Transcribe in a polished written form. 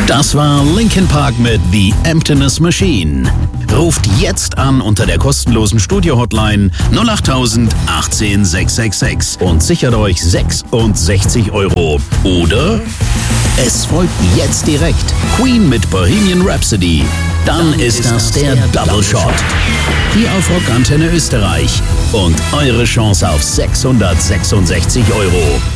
Das war Linkin Park mit The Emptiness Machine. Ruft jetzt an unter der kostenlosen Studio-Hotline 08000 18 666 und sichert euch 66 €. Oder es folgt jetzt direkt Queen mit Bohemian Rhapsody. Dann ist das der Double Shot. Hier auf Rock Antenne Österreich. Und eure Chance auf 666 €.